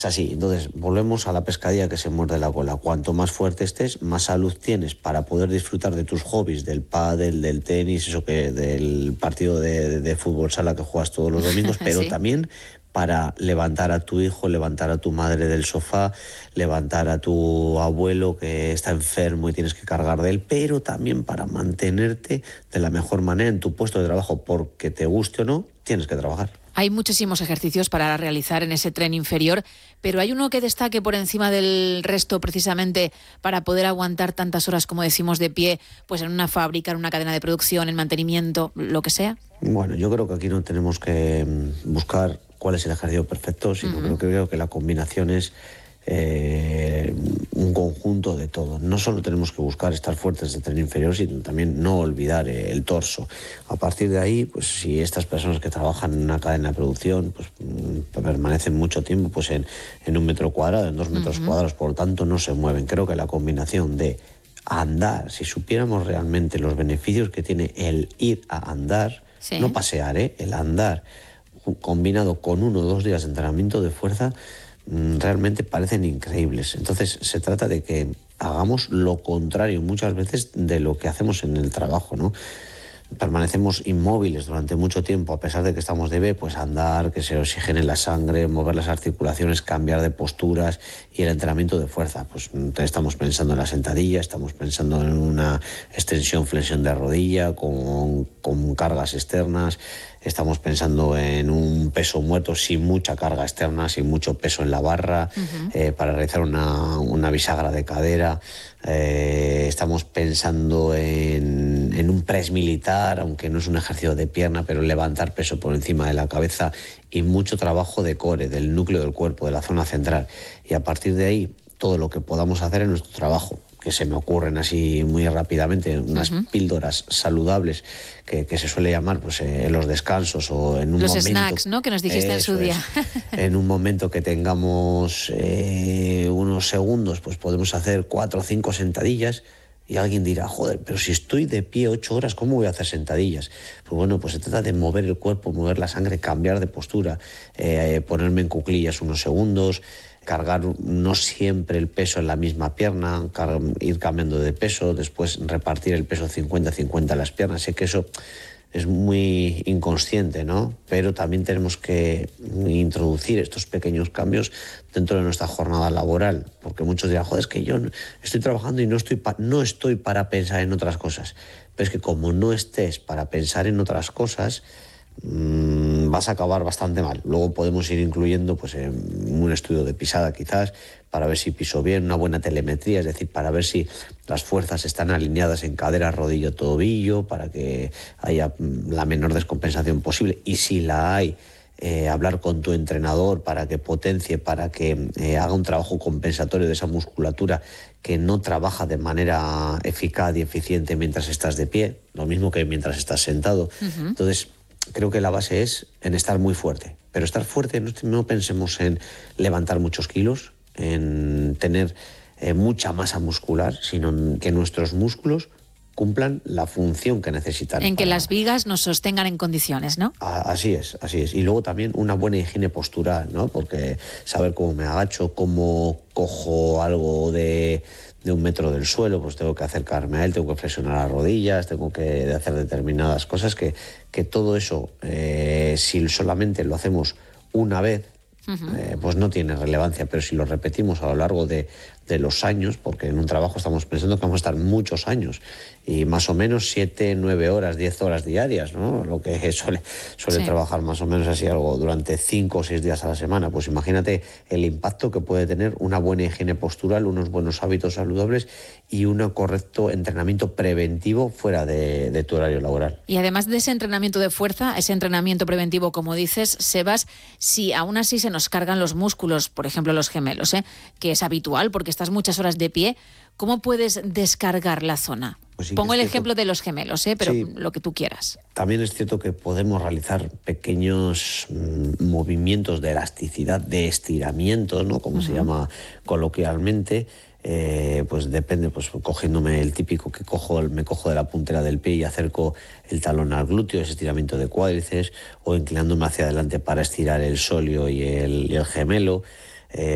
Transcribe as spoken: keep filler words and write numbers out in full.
Es así, entonces volvemos a la pescadilla que se muerde la cola. Cuanto más fuerte estés, más salud tienes para poder disfrutar de tus hobbies, del pádel, del tenis, eso que del partido de, de, de fútbol sala que juegas todos los domingos, pero Sí. también para levantar a tu hijo, levantar a tu madre del sofá, levantar a tu abuelo que está enfermo y tienes que cargar de él, pero también para mantenerte de la mejor manera en tu puesto de trabajo, porque te guste o no, tienes que trabajar. Hay muchísimos ejercicios para realizar en ese tren inferior, pero ¿hay uno que destaque por encima del resto precisamente para poder aguantar tantas horas, como decimos, de pie, pues en una fábrica, en una cadena de producción, en mantenimiento, lo que sea? Bueno, yo creo que aquí no tenemos que buscar cuál es el ejercicio perfecto, sino uh-huh. creo, que creo que la combinación es eh, un conjunto de todo. No solo tenemos que buscar estar fuertes de tren inferior, sino también no olvidar eh, el torso. A partir de ahí, pues si estas personas que trabajan en una cadena de producción pues permanecen mucho tiempo pues en, en un metro cuadrado, en dos metros uh-huh. cuadrados, por lo tanto no se mueven. Creo que la combinación de andar, si supiéramos realmente los beneficios que tiene el ir a andar, sí. no pasear, ¿eh? el andar, combinado con uno o dos días de entrenamiento de fuerza, realmente parecen increíbles. Entonces se trata de que hagamos lo contrario muchas veces de lo que hacemos en el trabajo, ¿no? Permanecemos inmóviles durante mucho tiempo, a pesar de que estamos de B, pues andar, que se oxigene la sangre, mover las articulaciones, cambiar de posturas y el entrenamiento de fuerza. Pues estamos pensando en la sentadilla, estamos pensando en una extensión, flexión de rodilla con, con cargas externas, estamos pensando en un peso muerto sin mucha carga externa, sin mucho peso en la barra, uh-huh. eh, para realizar una, una bisagra de cadera. Eh, estamos pensando en, en un press militar, aunque no es un ejercicio de pierna, pero levantar peso por encima de la cabeza y mucho trabajo de core, del núcleo del cuerpo, de la zona central. Y a partir de ahí, todo lo que podamos hacer en nuestro trabajo, que se me ocurren así muy rápidamente, unas uh-huh. píldoras saludables que, que se suele llamar pues eh, en los descansos o en un los momento... Los snacks, ¿no?, que nos dijiste en su día. Es, en un momento que tengamos eh, unos segundos, pues podemos hacer cuatro o cinco sentadillas y alguien dirá, joder, pero si estoy de pie ocho horas, ¿cómo voy a hacer sentadillas? Pues bueno, pues se trata de mover el cuerpo, mover la sangre, cambiar de postura, eh, ponerme en cuclillas unos segundos, cargar no siempre el peso en la misma pierna, car- ir cambiando de peso, después repartir el peso cincuenta cincuenta en las piernas. Sé que eso es muy inconsciente, ¿no? Pero también tenemos que introducir estos pequeños cambios dentro de nuestra jornada laboral, porque muchos dirán, joder, es que yo estoy trabajando y no estoy, pa- no estoy para pensar en otras cosas. Pero es que como no estés para pensar en otras cosas, mmm, vas a acabar bastante mal. Luego podemos ir incluyendo pues, eh, un estudio de pisada quizás, para ver si piso bien, una buena telemetría, es decir, para ver si las fuerzas están alineadas en cadera, rodillo, tobillo, para que haya la menor descompensación posible. Y si la hay, eh, hablar con tu entrenador para que potencie, para que eh, haga un trabajo compensatorio de esa musculatura que no trabaja de manera eficaz y eficiente mientras estás de pie, lo mismo que mientras estás sentado. Uh-huh. Entonces, creo que la base es en estar muy fuerte. Pero estar fuerte, no, no pensemos en levantar muchos kilos, en tener eh, mucha masa muscular, sino en que nuestros músculos cumplan la función que necesitan. En que para... las vigas nos sostengan en condiciones, ¿no? Así es, así es. Y luego también una buena higiene postural, ¿no? Porque saber cómo me agacho, cómo cojo algo de, de un metro del suelo, pues tengo que acercarme a él, tengo que flexionar las rodillas, tengo que hacer determinadas cosas que, que todo eso, eh, si solamente lo hacemos una vez, Uh-huh. Eh, pues no tiene relevancia, pero si lo repetimos a lo largo de, de los años, porque en un trabajo estamos pensando que vamos a estar muchos años y más o menos siete, nueve horas, diez horas diarias, ¿no? Lo que suele, suele sí. trabajar más o menos así algo durante cinco o seis días a la semana. Pues imagínate el impacto que puede tener una buena higiene postural, unos buenos hábitos saludables y un correcto entrenamiento preventivo fuera de, de tu horario laboral. Y además de ese entrenamiento de fuerza, ese entrenamiento preventivo, como dices, Sebas, si aún así se nos cargan los músculos, por ejemplo los gemelos, ¿eh? que es habitual porque estás muchas horas de pie, ¿cómo puedes descargar la zona? Pues sí, Pongo el cierto. ejemplo de los gemelos, ¿eh? pero sí, lo que tú quieras. También es cierto que podemos realizar pequeños mmm, movimientos de elasticidad, de estiramiento, ¿no? Como uh-huh. se llama coloquialmente. Eh, pues depende, pues cogiéndome el típico que cojo, me cojo de la puntera del pie y acerco el talón al glúteo, ese estiramiento de cuádriceps, o inclinándome hacia adelante para estirar el sóleo y el, y el gemelo. Eh,